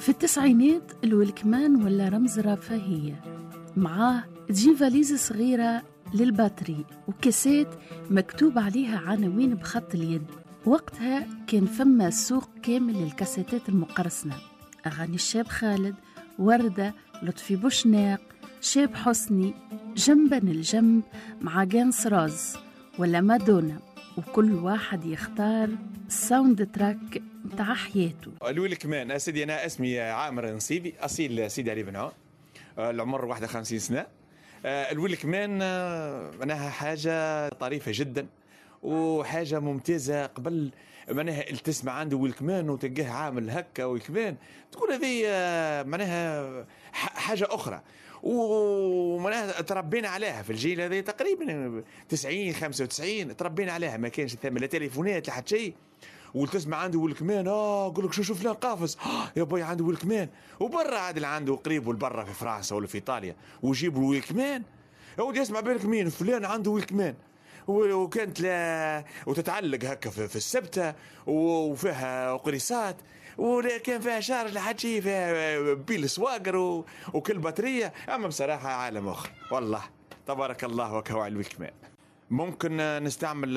في التسعينات الولكمان ولا رمز رفاهية، معاه تجي فاليز صغيرة للباتري وكاسات مكتوب عليها عناوين بخط اليد. وقتها كان فما سوق كامل للكاسيتات المقرصنة، أغاني الشاب خالد، وردة، لطفي بوشناق، شاب حسني، جنبا الجنب مع جانس راز ولا مادونا، وكل واحد يختار الساوند تراك متاع حياته. الولكمان سيدي، أنا اسمي عامر نصيبي، أصيل سيدي علي بن عون، العمر 51 سنة. الولكمان معناها حاجة طريفة جدا وحاجة ممتازة. قبل معناها تسمع عنده ولكمان وتلقاه عامل هكا ولكمان، تقول هذه معناها حاجة أخرى، ومعناها تربينا عليها في الجيل هذا تقريبا 90 95 تربينا عليها. ما كانش ثم لا تليفونات لا حتى شيء، وتسمع عنده ولكمان قول لك شوف فلان قافز يا باي عنده ولكمان. وبرا عاد عنده قريب والبرا في فرنسا ولا في ايطاليا ويجيبوا ولكمان، هو يسمع بالك مين فلان عنده ولكمان. وكانت لا وتتعلق هكا في السبتة وفيها قريصات، ولا كان فيها شارج لحد شيء، فيها بيل سواقر وكل بطارية. أما بصراحة عالم آخر والله، تبارك الله وكوع الولكمان. ممكن نستعمل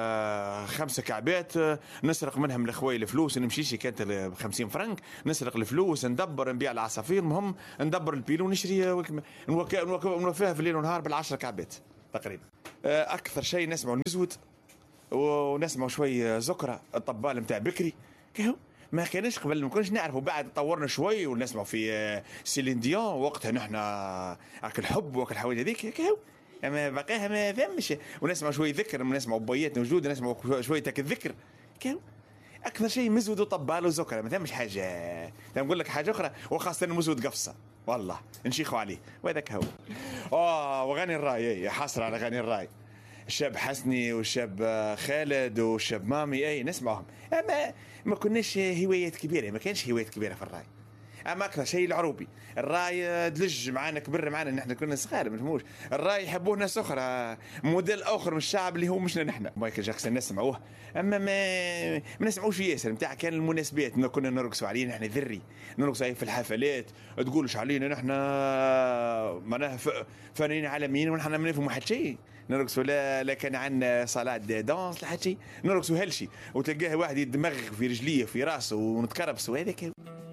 5 كعبات نسرق منهم لخوي الفلوس، نمشيش كانت ب50 فرنك، نسرق الفلوس ندبر نبيع العصافير، المهم ندبر البيل ونشري نوفيها في الليل ونهار بال10 كعبات تقريبا. أكثر شيء نسمعوا المزود ونسمعوا شوي زكرة الطبال متاع بكري كهو. ما كانش قبل، ما كناش نعرفوا، بعد طورنا شوي ونسمعوا في سيلين ديون، وقتها نحنا أكل حب وأكل حوايج هذيك كهو. اما بقاها ما فهمش، ونسمع شوي ذكر، نسمع بياتنا وجود، نسمع شوي تاك الذكر كان اكثر شيء مزود وطبال وزكره، ما فهمش حاجه. نقول لك حاجه اخرى، وخاصه المزود قفصه والله نشيخوا عليه، وهذاك هو. وغني الراي، حصر على غني الراي، الشاب حسني والشاب خالد والشاب مامي، نسمعهم. اما ما كناش هوايات كبيره، ما كانش هوايات كبيره في الراي. اما اكثر شيء العروبي، الراي دلج معانا، كبر معانا، نحن كنا صغار ما نفهموش. الراي يحبوه ناس اخرى، موديل اخر من الشعب اللي هو مشنا نحن. مايكل جاكسون نسمعوه، اما ما نسمعوش ياسر. نتاع كان المناسبات كنا نرقصوا عليه نحن، ذري نرقصوا عليه في الحفلات، تقولش علينا نحن معناها فنانين عالميين ونحن ما نفهموا حتى شيء. نرقصوا لا كان عندنا صالات دانس لا حتى شيء، نرقصوا هالشي، وتلقاه واحد يدمغ في رجليه في راسه ونتكربس، وهذاك